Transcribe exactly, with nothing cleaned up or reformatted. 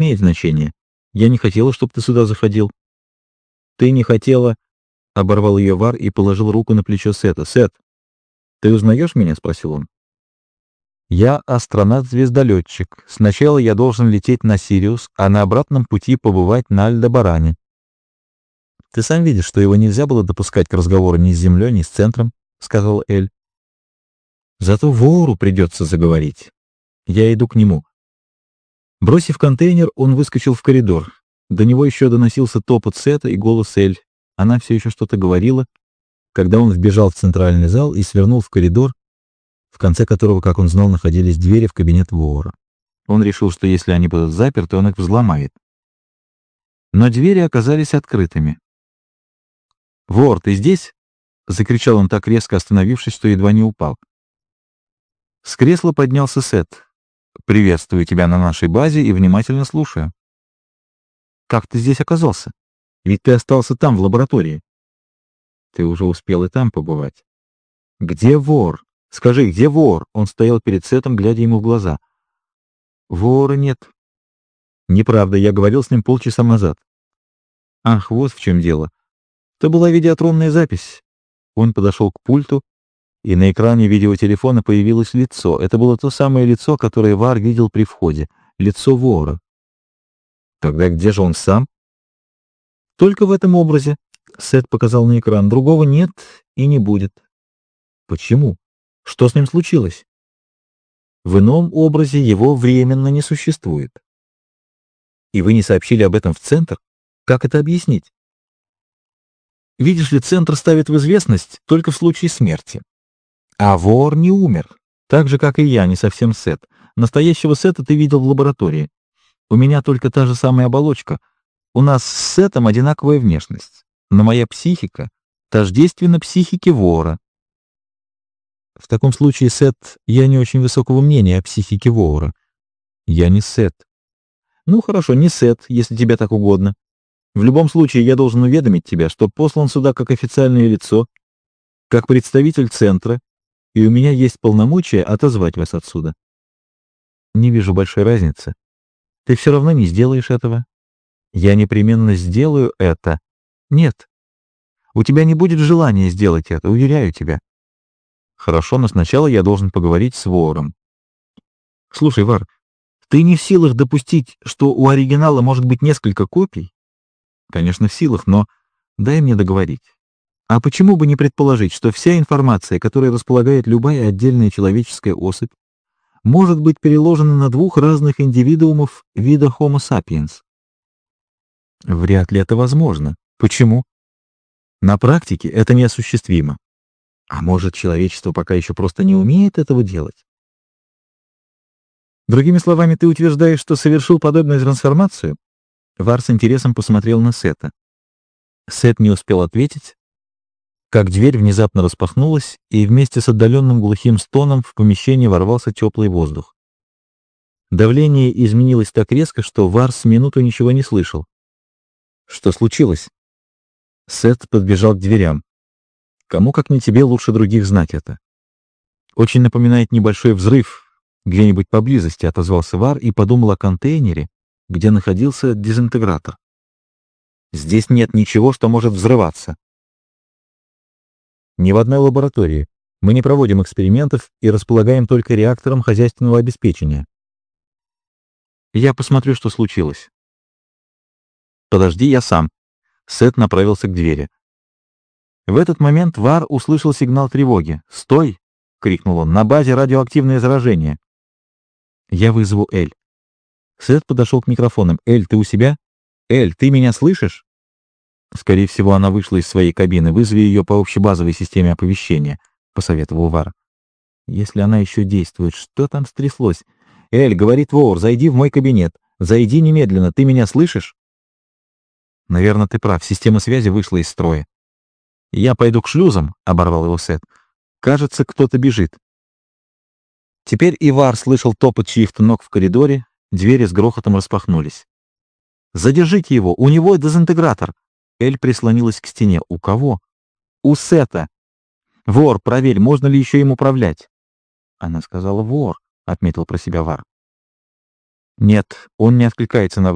имеет значения. Я не хотела, чтобы ты сюда заходил». «Ты не хотела...» — оборвал ее Вар и положил руку на плечо Сета. «Сет, ты узнаешь меня?» — спросил он. «Я астронавт-звездолетчик. Сначала я должен лететь на Сириус, а на обратном пути побывать на Альдебаране. Ты сам видишь, что его нельзя было допускать к разговору ни с Землей, ни с Центром», — сказал Эль. «Зато вору придется заговорить. Я иду к нему». Бросив контейнер, он выскочил в коридор. До него еще доносился топот Сета и голос Эль. Она все еще что-то говорила, когда он вбежал в центральный зал и свернул в коридор, в конце которого, как он знал, находились двери в кабинет вора. Он решил, что если они будут заперты, он их взломает. Но двери оказались открытыми. «Вор, ты здесь?» — закричал он так резко, остановившись, что едва не упал. С кресла поднялся Сет. «Приветствую тебя на нашей базе и внимательно слушаю». «Как ты здесь оказался? Ведь ты остался там, в лаборатории». «Ты уже успел и там побывать». «Где вор? Скажи, где вор?» Он стоял перед Сетом, глядя ему в глаза. «Вора нет». «Неправда, я говорил с ним полчаса назад». «Ах, вот в чем дело. Это была видеотронная запись». Он подошел к пульту, и на экране видеотелефона появилось лицо. Это было то самое лицо, которое Вар видел при входе. Лицо вора. «Тогда где же он сам?» «Только в этом образе», — Сет показал на экран. «Другого нет и не будет». «Почему? Что с ним случилось?» «В ином образе его временно не существует». «И вы не сообщили об этом в Центр? Как это объяснить?» «Видишь ли, Центр ставит в известность только в случае смерти. А вор не умер, так же, как и я, не совсем Сет. Настоящего Сета ты видел в лаборатории. У меня только та же самая оболочка. У нас с Сетом одинаковая внешность, но моя психика тождественна психике вора». «В таком случае, Сет, я не очень высокого мнения о психике вора. Я не Сет». «Ну хорошо, не Сет, если тебе так угодно. В любом случае, я должен уведомить тебя, что послан сюда как официальное лицо, как представитель Центра, и у меня есть полномочия отозвать вас отсюда». «Не вижу большой разницы. Ты все равно не сделаешь этого». «Я непременно сделаю это». «Нет. У тебя не будет желания сделать это, уверяю тебя». «Хорошо, но сначала я должен поговорить с вором». «Слушай, Вар, ты не в силах допустить, что у оригинала может быть несколько копий?» «Конечно, в силах, но дай мне договорить. А почему бы не предположить, что вся информация, которой располагает любая отдельная человеческая особь, может быть переложена на двух разных индивидуумов вида Homo sapiens?» «Вряд ли это возможно. Почему?» «На практике это неосуществимо. А может, человечество пока еще просто не умеет этого делать?» «Другими словами, ты утверждаешь, что совершил подобную трансформацию?» Вар с интересом посмотрел на Сета. Сет не успел ответить, как дверь внезапно распахнулась, и вместе с отдаленным глухим стоном в помещение ворвался теплый воздух. Давление изменилось так резко, что Вар с минуту ничего не слышал. «Что случилось?» Сет подбежал к дверям. «Кому, как не тебе, лучше других знать это?» «Очень напоминает небольшой взрыв где-нибудь поблизости», — отозвался Вар и подумал о контейнере, где находился дезинтегратор. «Здесь нет ничего, что может взрываться». «Ни в одной лаборатории. Мы не проводим экспериментов и располагаем только реактором хозяйственного обеспечения». «Я посмотрю, что случилось». «Подожди, я сам». Сет направился к двери. В этот момент Вар услышал сигнал тревоги. «Стой!» — крикнул он. «На базе радиоактивное заражение». «Я вызову Эль». Сет подошел к микрофонам. «Эль, ты у себя? Эль, ты меня слышишь?» «Скорее всего, она вышла из своей кабины. Вызови ее по общебазовой системе оповещения», — посоветовал Вар. «Если она еще действует, что там стряслось?» «Эль, — говорит вор, — зайди в мой кабинет. Зайди немедленно. Ты меня слышишь?» «Наверное, ты прав. Система связи вышла из строя». «Я пойду к шлюзам», — оборвал его Сет. «Кажется, кто-то бежит». Теперь Ивар слышал топот чьих-то ног в коридоре, двери с грохотом распахнулись. «Задержите его! У него дезинтегратор!» Эль прислонилась к стене. «У кого?» «У Сета!» «Вор, проверь, можно ли еще им управлять?» Она сказала «вор», — отметил про себя Вар. «Нет, он не откликается на